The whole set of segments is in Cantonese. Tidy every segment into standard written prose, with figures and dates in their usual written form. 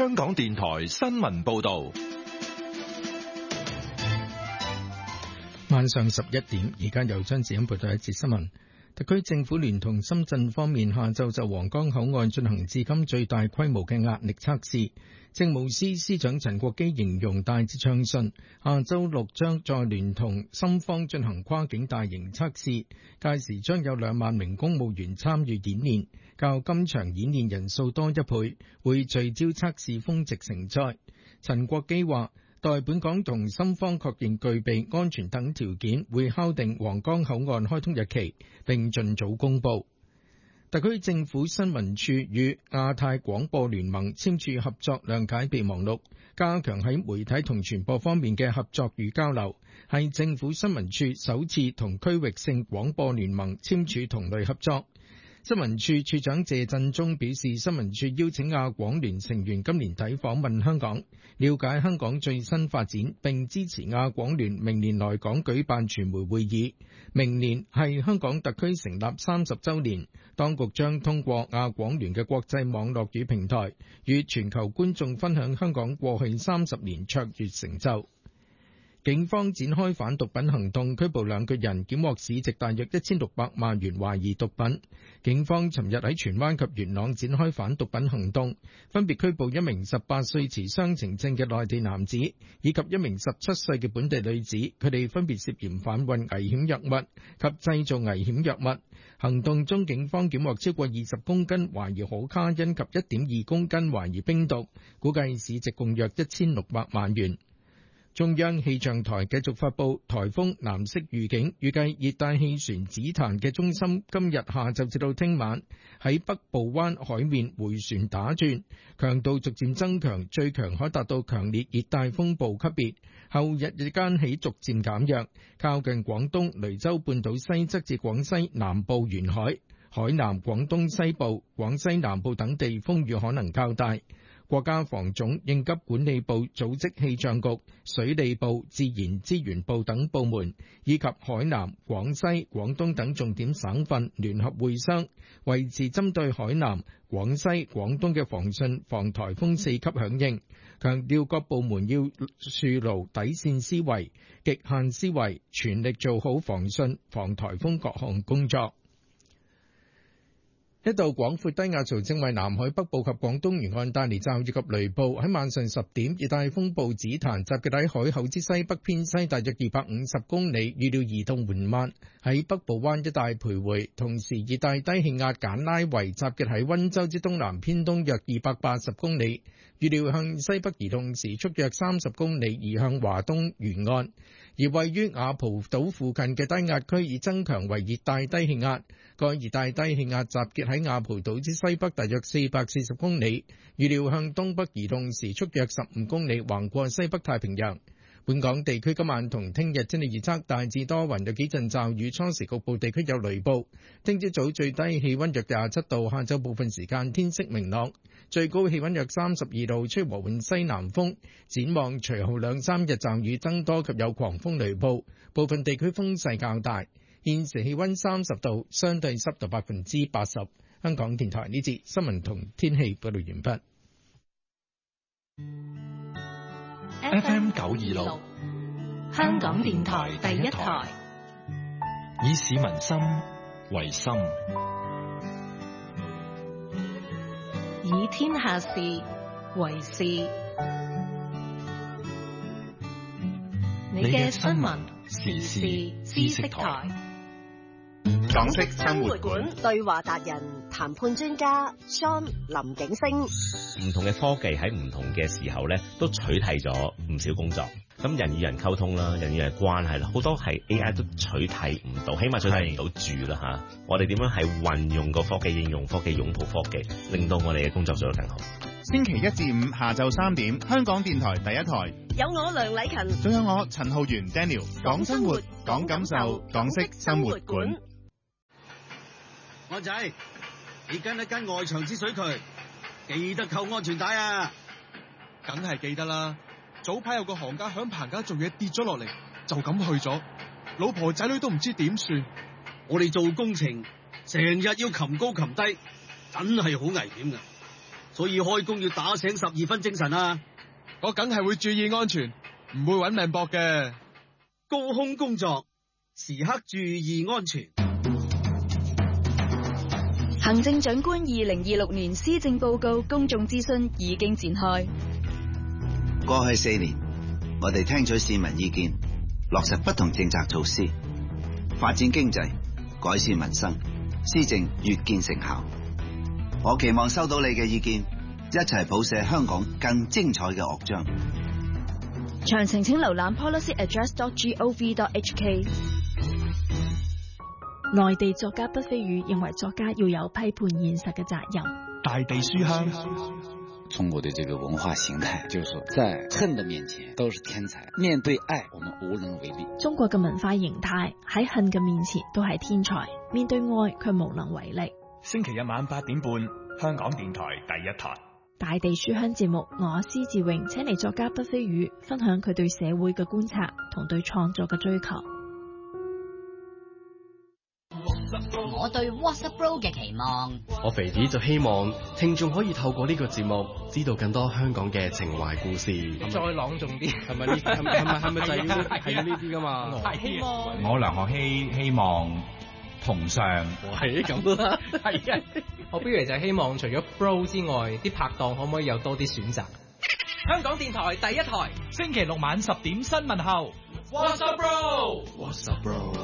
香港電台新聞報道。 晚上11點，而家由張子欣報道一節新聞。特區政府聯同深圳方面下晝就皇崗口岸進行至今最大規模嘅壓力測試。政務司司長陳國基形容大致暢順，下週六將再聯同深方進行跨境大型測試，屆時將有2萬名公務員參與演練，較今場演練人數多1倍，會聚焦測試峰值承載。陳國基話，待本港同深方確認具備安全等條件，會敲定皇崗口岸開通日期，並盡早公佈。特區政府新聞處與亞太廣播聯盟簽署合作諒解備忘錄，加強喺媒體同傳播方面嘅合作與交流，係政府新聞處首次同區域性廣播聯盟簽署同類合作。新聞處處長謝振中表示，新聞處邀請亞廣聯成員今年底訪問香港，了解香港最新發展，並支持亞廣聯明年來港舉辦傳媒會議。明年係香港特區成立30週年，當局將通過亞廣聯嘅國際網絡與平台，與全球觀眾分享香港過去30年卓越成就。警方展開反毒品行動，拘捕2個人，檢獲市值大約1600萬元懷疑毒品。警方尋日喺荃灣及元朗展開反毒品行動，分別拘捕1名18歲持雙程證嘅內地男子，以及1名17歲嘅本地女子，佢哋分別涉嫌販運危險藥物及製造危險藥物。行動中，警方檢獲超過20公斤懷疑可卡因及1.2公斤懷疑冰毒，估計市值共約1600萬元。中央氣象台繼續發佈颱風藍色預警，預計熱帶氣旋紫檀嘅中心今日下晝至到聽晚喺北部灣海面迴旋打轉，強度逐漸增強，最強可達到強烈熱帶風暴級別。後日日間起逐漸減弱，靠近廣東雷州半島西側至廣西南部沿海、海南、廣東西部、廣西南部等地風雨可能較大。國家防總應急管理部組織氣象局、水利部、自然資源部等部門，以及海南、廣西、廣東等重點省份聯合會商，維持針對海南、廣西、廣東嘅防汛防颱風4級響應，強調各部門要樹牢底線思維、極限思維，全力做好防汛防颱風各項工作。一道廣闊低壓槽正為南海北部及廣東沿岸帶嚟驟雨及雷暴。喺晚上10點，熱帶風暴紫檀集結喺海口之西北偏西大約250公里，預料移動緩慢，喺北部灣一帶徘徊。同時，熱帶低氣壓簡拉維集結喺溫州之東南偏東約280公里，預料向西北移動時速約30公里，移向華東沿岸。而位於雅蒲島附近嘅低壓區已增強為熱帶低氣壓，該熱帶低氣壓集結喺雅蒲島之西北大約440公里，預料向東北移動時速約15公里，橫過西北太平洋。本港地區今晚同聽日天氣預測大致多雲，有幾陣驟雨，初時局部地區有雷暴。聽朝早最低氣溫約27度，下晝部分時間天色明朗，最高氣溫約32度，吹和緩西南風。展望隨後2-3日驟雨增多及有狂風雷暴，部分地區風勢較大。現時氣溫30度，相對濕度80%。香港電台呢節新聞同天氣報道完畢。 FM 926， 香港電台第一台， 以市民心為心， 以天下事為事。你嘅新聞時事知識台， 港式生活館對話達人、談判專家 Sean 林景星。 唔同嘅科技喺唔同嘅時候咧，都取替咗唔少工作。咁人與人溝通啦，人與人關係啦，好多係 AI 都取替唔到，起碼取替唔到住啦嚇。我哋點樣係運用個科技、應用科技、擁抱科技，令到我哋嘅工作做得更好。 星期1至5下晝3點，香港電台第一台， 有我梁禮勤， 仲有我陳浩源 Daniel， 講生活，講感受，港式生活館。 安仔，你跟一跟外牆之水渠，記得扣安全帶啊！ 梗係記得啦。早排有個行家響棚架做嘢跌咗落嚟，就咁去咗，老婆仔女都唔知點算。 我哋做工程成日要擒高擒低，真係好危險噶。 所以開工要打醒12分精神啊！ 我梗係會注意安全，唔會搵命搏嘅。 高空工作，時刻注意安全。 行政長官2026年施政報告公眾諮詢已經展開。 過去4年，我哋聽取市民意見，落實不同政策措施，發展經濟，改善民生，施政越見成效。我期望收到你嘅意見，一齊譜寫香港更精彩嘅樂章。 詳情請瀏覽 policyaddress.gov.hk。 內地作家畢飛宇認為作家要有批判現實嘅責任。 大地書香， 中國的這個文化形態，就是在恨的面前都是天才，面對愛我們無能為力。 中國嘅文化形態喺恨嘅面前都係天才，面對愛卻無能為力。 星期日晚8點半，香港電台第一台。 大地書香節目，我施志榮請嚟作家畢飛宇分享佢對社會嘅觀察同對創作嘅追求。 我對 WhatsApp Bro 嘅期望， 我肥啲就希望聽眾可以透過呢個節目知道更多香港嘅情懷故事。 再朗誦啲， 係咪呢？係咪就係要呢啲噶嘛？ 希望我梁學希希望同上， 係咁啦， 係啊！我不如就係希望除咗 Bro 之外，啲拍檔可唔可以有多啲選擇？香港電台第一台， 星期六晚10點新聞後 WhatsApp Bro。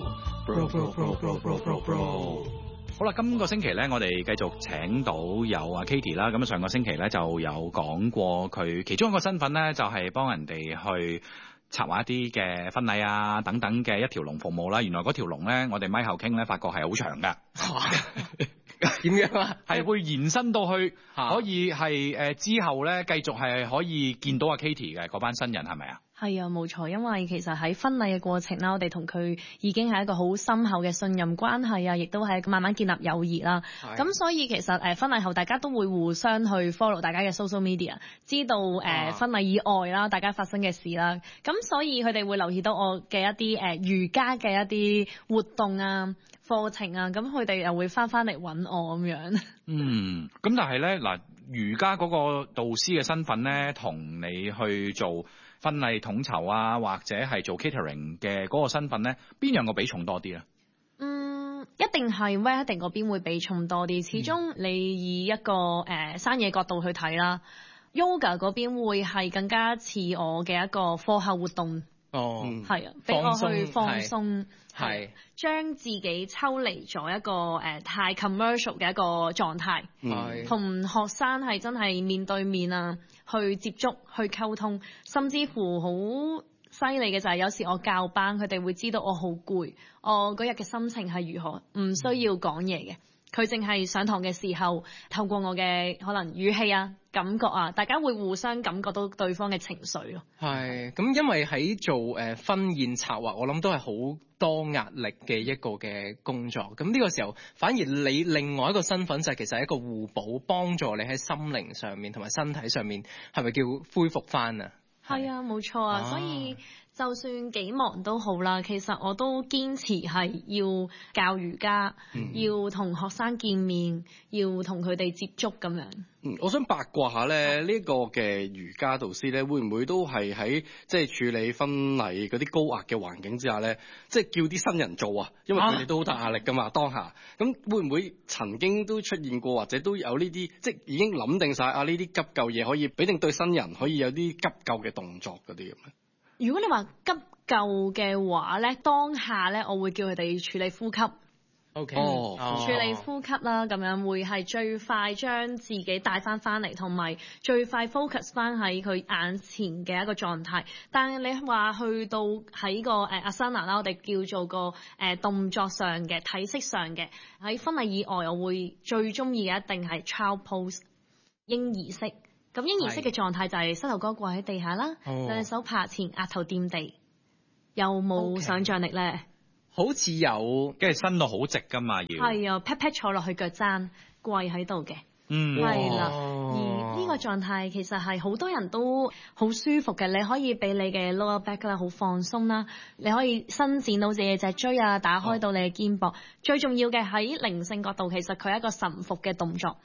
好啦，今個星期咧，我哋繼續請到有阿 Katie 啦。咁上個星期咧就有講過佢其中一個身份咧，就係幫人哋去策劃一啲嘅婚禮啊等等嘅一條龍服務啦。原來嗰條龍咧，我哋咪後傾咧，發覺係好長噶。 點樣啊？ 係會延伸到去可以係之後咧，繼續係可以見到阿 Katie 嘅嗰班新人係咪啊？ 係啊，冇錯，因為其實喺婚禮嘅過程啦，我哋同佢已經係一個好深厚嘅信任關係啊，亦都係慢慢建立友誼啦。咁所以其實婚禮後大家都會互相去 follow 大家嘅 social media， 知道婚禮以外啦，大家發生嘅事啦。咁所以佢哋會留意到我嘅一啲瑜伽嘅一啲活動啊、課程啊，咁佢哋又會翻嚟揾我咁樣。 咁但係咧嗱，瑜伽嗰個導師嘅身份咧，同你去做婚禮統籌啊，或者係做 catering 嘅嗰個身份咧，邊樣個比重多啲咧？ 一定係 wedding 嗰邊會比重多啲。始終你以一個生意角度去睇啦，yoga 嗰邊會係更加似我嘅一個課後活動。係啊，俾我去放鬆，係將自己抽離咗一個太 commercial 嘅一個狀態，同學生係真係面對面啊，去接觸、去溝通，甚至乎好犀利嘅就係有時我教班，佢哋會知道我好攰，我嗰日嘅心情係如何，唔需要講嘢嘅。佢淨係上堂嘅時候，透過我嘅可能語氣啊、感覺啊，大家會互相感覺到對方嘅情緒咯。 係咁，因為喺做婚宴策劃，我諗都係好多壓力嘅一個嘅工作。咁呢個時候，反而你另外一個身份就係其實係一個互補，幫助你喺心靈上面同埋身體上面，係咪叫恢復翻啊？ 係啊，冇錯啊，所以就算幾忙都好啦，其實我都堅持係要教瑜伽，要同學生見面，要同佢哋接觸咁樣。 我想八卦下咧，呢個嘅瑜伽導師咧，會唔會都係喺即係處理婚禮嗰啲高壓嘅環境之下咧，即係叫啲新人做啊？因為佢哋都好大壓力噶嘛，當下咁會唔會曾經都出現過，或者都有呢啲即係已經諗定晒啊呢啲急救嘢可以俾定對新人可以有啲急救嘅動作嗰啲咁咧？ 如果你話急救嘅話咧，當下咧我會叫佢哋處理呼吸。 OK， 處理呼吸啦，咁樣會係最快將自己帶翻嚟，同埋最快 focus 翻喺佢眼前嘅一個狀態。但係你話去到喺個asana 啦，我哋叫做個動作上嘅、體式上嘅，喺婚禮以外，我會最中意嘅一定係 child pose 嬰兒式。咁嬰兒式嘅狀態就係膝頭哥掛喺地下啦，兩隻手拍前，額頭掂地，有冇想像力咧？ 好似有， 跟住伸到好直噶嘛，要係啊 pat pat 坐落去腳踭，跪喺度嘅，係啦。而呢個狀態其實係好多人都好舒服嘅，你可以俾你嘅 lower back 啦，好放鬆啦，你可以伸展到自己脊椎啊，打開到你嘅肩膊。最重要嘅喺靈性角度，其實佢係一個臣服嘅動作。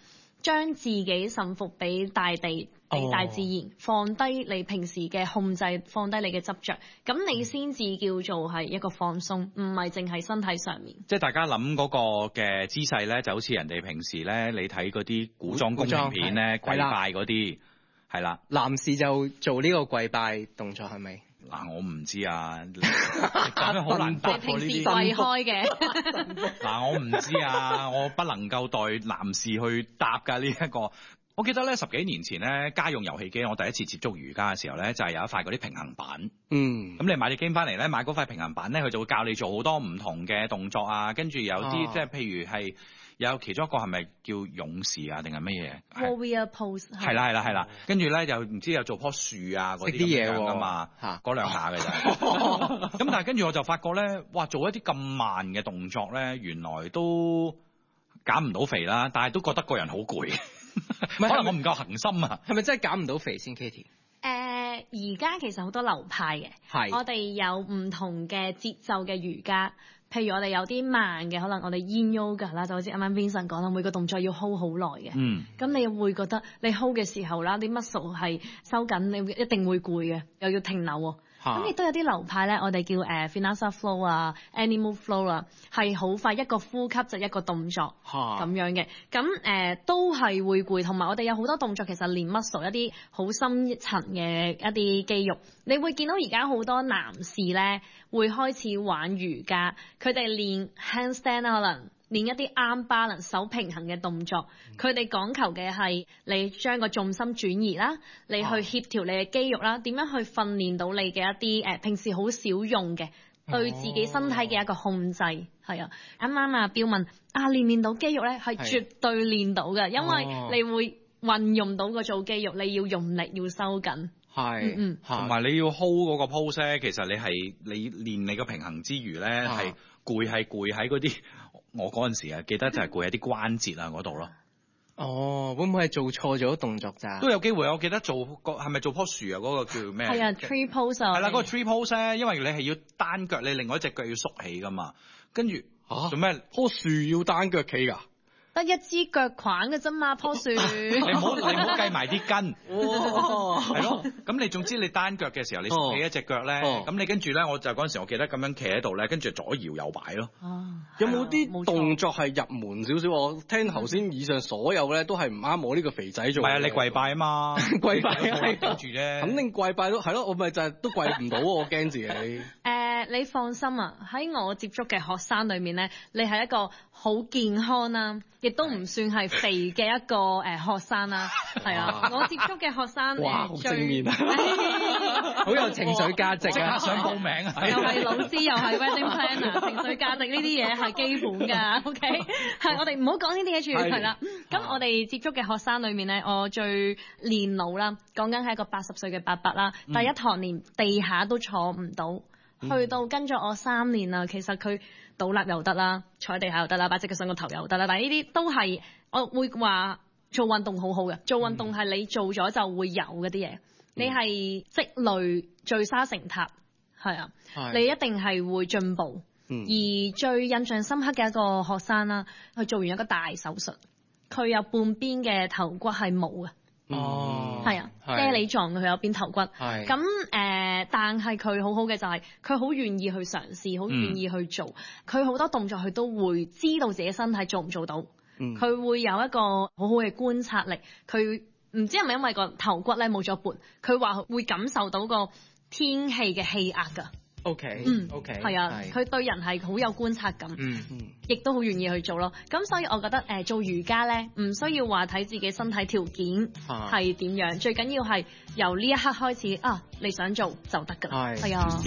將自己臣服俾大地。俾大自然，放低你平時嘅控制，放低你嘅執着，咁你先至叫做係一個放鬆，唔係淨係身體上面。 即係大家諗嗰個嘅姿勢咧，就好似人哋平時咧，你睇嗰啲古裝宮廷片咧，跪拜嗰啲，係啦。 男士就做呢個跪拜動作係咪？ 嗱，我唔知啊，咁樣好難答喎呢啲。 你平時跪開嘅。 嗱，我唔知啊，我不能夠代男士去答㗎呢一個。我記得咧10幾年前咧，家用遊戲機，我第一次接觸瑜伽嘅時候咧，就係有一塊嗰啲平衡板。咁你買隻機翻嚟咧，買嗰塊平衡板咧，佢就會教你做好多唔同嘅動作啊，跟住有啲即係譬如係有其中一個係咪叫勇士啊，定係乜嘢 ？Warrior pose。 係啦，跟住咧又唔知又做棵樹啊嗰啲咁樣㗎嘛，嗰兩下嘅啫。咁但係跟住我就發覺咧，哇，做一啲咁慢嘅動作咧，原來都減唔到肥啦，但係都覺得個人好攰。可能我唔夠恒心啊， 係咪真係減唔到肥先 Katie？ 而家其實好多流派嘅，我哋有唔同嘅節奏嘅瑜伽，譬如我哋有啲慢嘅，可能我哋 Yin Yoga 啦，就好似啱啱 Vincent 講啦，每個動作要 hold 好耐嘅。咁你會覺得你 hold 嘅時候啦，啲 muscle 係收緊，你一定會攰嘅，又要停留喎。咁亦都有啲流派咧，我哋叫Vinyasa Flow 啊、Animal Flow 啊，係好快一個呼吸就一個動作咁樣嘅。咁都係會攰，同埋我哋有好多動作其實練 muscle 一啲好深層嘅一啲肌肉。你會見到而家好多男士咧會開始玩瑜伽，佢哋練 handstand 啦，可能練一啲 arm balance 手平衡嘅動作，佢哋講求嘅係你將個重心轉移啦，你去協調你嘅肌肉啦，點樣去訓練到你嘅一啲平時好少用嘅對自己身體嘅一個控制。係啊，啱啱啊標問練唔練到肌肉咧，係絕對練到嘅，因為你會運用到個做肌肉，你要用力要收緊。 係，同埋你要 hold 嗰個 pose 咧，其實你練你個平衡之餘咧，係攰喺嗰啲。我嗰陣時記得就係攰喺啲關節啊嗰度咯。 會唔會係做錯咗動作咋？ 都有機會，我記得係咪做棵樹啊？嗰個叫咩？ 係啊 ，tree pose 啊。 係啦，嗰個 tree pose 咧，因為你係要單腳，你另外一隻腳要縮起噶嘛。跟住做咩？ 棵樹要單腳企㗎？ 得一支腳框嘅啫嘛，棵樹。 你唔好計埋啲根。係咯，咁你總之你單腳嘅時候，你豎起一隻腳咧，咁你跟住咧，我就嗰陣時我記得咁樣企喺度咧，跟住左搖右擺咯。 有冇啲動作係入門少少？我聽頭先以上所有咧都係唔啱我呢個肥仔做。 係啊，你跪拜啊嘛， 跪拜係跟住啫。 肯定跪拜都係咯，我咪就係都跪唔到，我驚自己。 你放心啊，喺我接觸嘅學生裏面咧，你係一個好健康啦，亦都唔算係肥嘅一個學生啦。係啊，我接觸嘅學生哇，好正面啊， 好有情緒價值啊， 想報名啊， 又係老師又係 wedding planner， 情緒價值呢啲嘢係基本㗎。OK， 係我哋唔好講呢啲嘢住係啦。咁我哋接觸嘅學生裏面咧，我最年老啦，講緊係一個80歲嘅伯伯啦，第一堂連地下都坐唔到。去到跟咗我3年啦，其實佢倒立又得啦，坐喺地下又得啦，擺隻腳上個頭又得啦，但係呢啲都係我會話做運動好好嘅，做運動係你做咗就會有嗰啲嘢，你係積累聚沙成塔，係啊，你一定係會進步。而最印象深刻嘅一個學生啦，佢做完一個大手術，佢有半邊嘅頭骨係冇嘅。係啊，啫喱狀嘅，佢有邊頭骨。咁但係佢好好嘅就係佢好願意去嘗試，好願意去做。佢好多動作佢都會知道自己身體做唔做到。佢會有一個好好嘅觀察力。佢唔知係咪因為個頭骨咧冇咗撥，佢話會感受到個天氣嘅氣壓㗎。 OK， 係啊，佢對人係好有觀察感，亦都好願意去做咯。咁所以我覺得做瑜伽咧，唔需要話睇自己身體條件係點樣，最緊要係由呢一刻開始你想做就得㗎啦。係啊。